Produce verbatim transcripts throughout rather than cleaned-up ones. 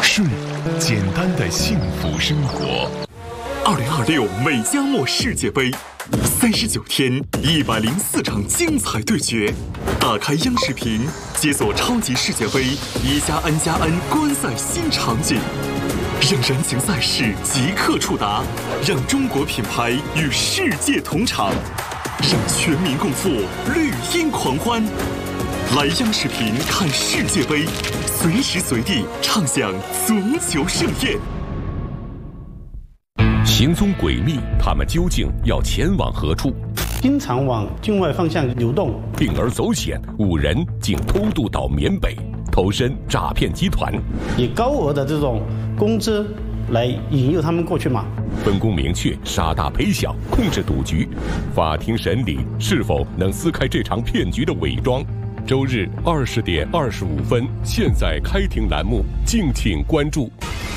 顺简单的幸福生活。 二零二六美加墨世界杯，三十九天，一百零四场精彩对决。打开央视频，解锁超级世界杯一加 N 加 N 观赛新场景，让燃情赛事即刻触达，让中国品牌与世界同场，让全民共赴绿茵狂欢。来央视频看世界杯，随时随地畅享足球盛宴。 行踪诡秘，他们究竟要前往何处？ 经常往境外方向流动， 铤而走险，五人竟偷渡到缅北，投身诈骗集团， 以高额的这种工资来引诱他们过去嘛。 分工明确，杀大赔小，控制赌局。法庭审理是否能撕开这场骗局的伪装？周日二十点二十五分，现在开庭栏目，敬请关注。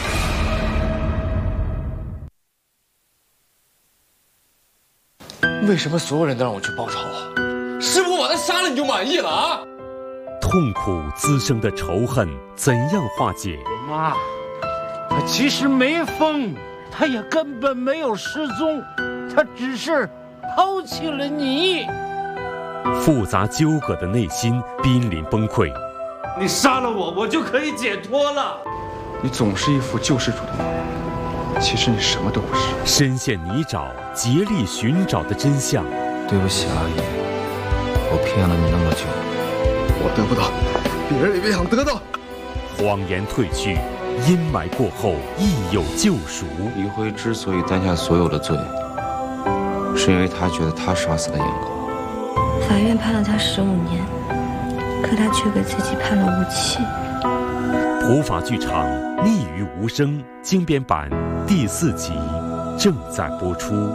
为什么所有人都让我去报仇？是不是我把他杀了你就满意了啊？ 痛苦滋生的仇恨怎样化解？ 妈，他其实没疯，他也根本没有失踪，他只是抛弃了你。 复杂纠葛的内心濒临崩溃。 你杀了我，我就可以解脱了。 你总是一副救世主的模样，其实你什么都不是。 深陷泥沼，竭力寻找的真相。 对不起，阿姨，我骗了你那么久， 我得不到，别人也别想得到。 谎言褪去，阴霾过后亦有救赎。 李辉之所以担下所有的罪，是因为他觉得他杀死了严哥。 法院判了他十五年，可他却给自己判了无期。 普法剧场《逆于无声》精编版第四集正在播出。